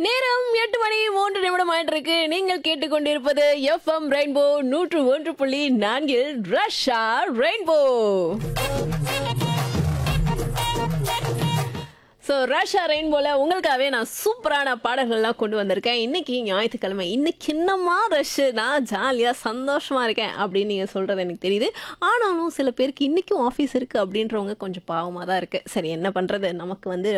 நேரம் 8 மணி 3 நிமிடம் ஆயிட்டிருக்கு. நீங்கள் கேட்டுக்கொண்டிருப்பது எஃப்எம் ரெயின்போ 101.4 ரஷ்ஷா ரெயின்போ. ஸோ ரஷ்ஷா ரெயின்போல உங்களுக்காகவே நான் சூப்பரான பாடல்கள்லாம் கொண்டு வந்திருக்கேன். இன்னைக்கு ஞாயிற்றுக்கிழமை, இன்னைக்கு என்னமா ரஷ்ஷு, நான் ஜாலியாக சந்தோஷமாக இருக்கேன் அப்படின்னு நீங்கள் சொல்கிறது எனக்கு தெரியுது. ஆனாலும் சில பேருக்கு இன்றைக்கும் ஆஃபீஸ் இருக்குது அப்படின்றவங்க கொஞ்சம் பாவமாக தான் இருக்குது. சரி, என்ன பண்ணுறது, நமக்கு